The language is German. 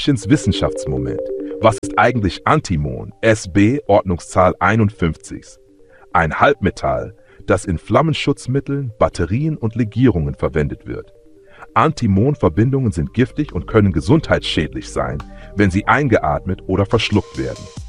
Hallöchens Wissenschaftsmoment. Was ist eigentlich Antimon, SB Ordnungszahl 51? Ein Halbmetall, das in Flammenschutzmitteln, Batterien und Legierungen verwendet wird. Antimon-Verbindungen sind giftig und können gesundheitsschädlich sein, wenn sie eingeatmet oder verschluckt werden.